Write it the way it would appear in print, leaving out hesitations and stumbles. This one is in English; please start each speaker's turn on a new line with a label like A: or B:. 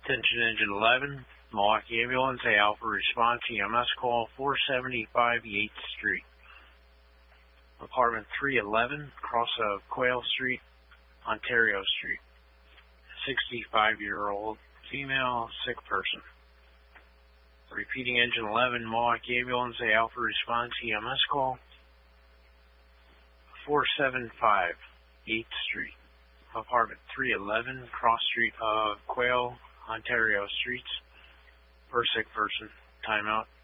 A: Attention Engine 11, Milwaukee Ambulance, Alpha Response, EMS call 475 Yates Street. Apartment 311, cross of Quayle Street, Ontario Street. 65-year-old female, sick person. Repeating Engine 11, Milwaukee Ambulance, Alpha Response, EMS call 475 8th Street. Apartment 311, cross street of Quayle, Ontario Streets. For sick person. Timeout.